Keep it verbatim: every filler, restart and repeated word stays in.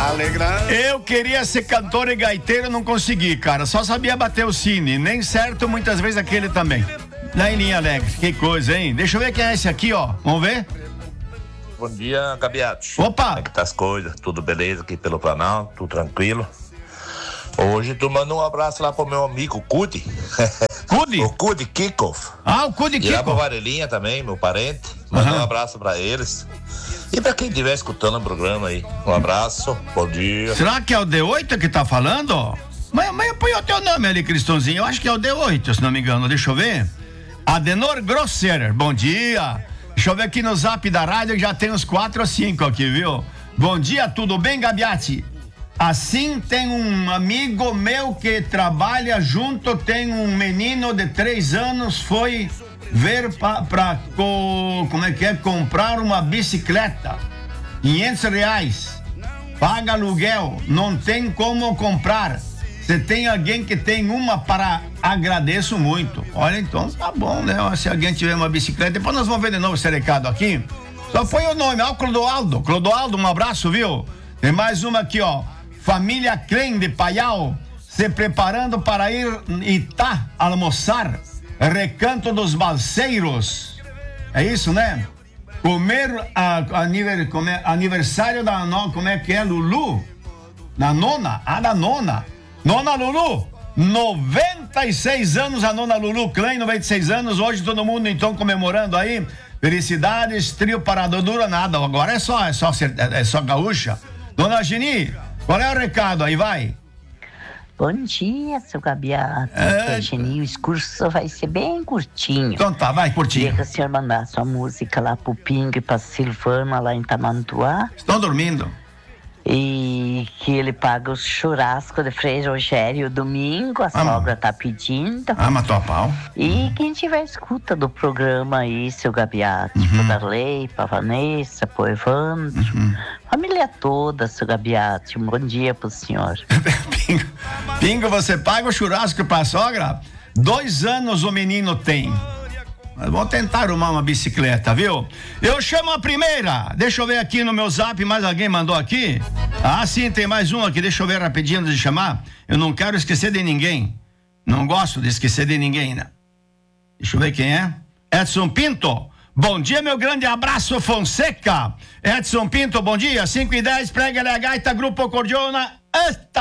Alegrando. Eu queria ser cantor e gaiteiro, não consegui, cara. Só sabia bater o sine. Nem certo, muitas vezes aquele também. Lá em Linha Alegre. Que coisa, hein? Deixa eu ver quem é esse aqui, ó. Vamos ver? Bom dia, Gabiati. Opa! Como é que tá as coisas? Tudo beleza aqui pelo Planalto? Tudo tranquilo? Hoje tu manda um abraço lá pro meu amigo Cudi. Cudi? O Cudi Kikoff. Ah, o Cudi E lá pra Kiko. Varelinha também, meu parente. Manda Aham. um abraço pra eles. E pra quem estiver escutando o programa aí, um abraço, bom dia. Será que é o D oito que tá falando? Mas, mas põe o teu nome ali, Cristãozinho. Eu acho que é o D oito, se não me engano. Deixa eu ver. Adenor Grosser, bom dia. Deixa eu ver aqui no zap da rádio, já tem uns quatro ou cinco aqui, viu? Bom dia, tudo bem, Gabiati? Assim, tem um amigo meu que trabalha junto, tem um menino de três anos, foi ver pra, pra co, como é que é, comprar uma bicicleta, quinhentos reais, paga aluguel, não tem como comprar. Se tem alguém que tem uma para, agradeço muito. Olha, então tá bom, né? Se alguém tiver uma bicicleta, depois nós vamos ver de novo esse recado aqui. Só põe o nome, ó, o Clodoaldo. Clodoaldo, um abraço, viu? Tem mais uma aqui, ó. Família Clem de Paial, se preparando para ir Itá almoçar. Recanto dos Balseiros. É isso, né? Comer a, aniver, como é, aniversário da no, como é que é, Lulu? Da nona? Ah, da nona. Nona Lulu, noventa e seis anos, a nona Lulu Klein, noventa e seis anos, hoje todo mundo então comemorando aí, felicidades, trio Parada Dura, nada, agora é só, é só, é só gaúcha. Dona Geni, qual é o recado aí, vai? Bom dia, seu Gabiati. É... Geninho, o discurso vai ser bem curtinho. Então tá, vai, curtinho. Queria que o senhor mandasse sua música lá pro Ping e pra Silvana lá em Tamanduá. Estão dormindo. E que ele paga o churrasco de Frei Rogério domingo, a Ah, sogra tá pedindo. Ah, matou a pau. E quem tiver escuta do programa aí, seu Gabiati, Uhum. pro Darley, pra Vanessa, pro Evandro, Uhum. família toda, seu Gabiati, um bom dia pro senhor. Pingo, Pingo, você paga o churrasco pra sogra? Dois anos o menino tem. Mas vamos tentar arrumar uma bicicleta, viu? Eu chamo a primeira. Deixa eu ver aqui no meu zap, mais alguém mandou aqui? Ah, sim, tem mais um aqui. Deixa eu ver rapidinho antes de chamar. Eu não quero esquecer de ninguém. Não gosto de esquecer de ninguém, né? Deixa eu ver quem é. Edson Pinto. Bom dia, meu grande abraço, Fonseca. Edson Pinto, bom dia. cinco e dez, prega a gaita, Grupo Cordiona. Esta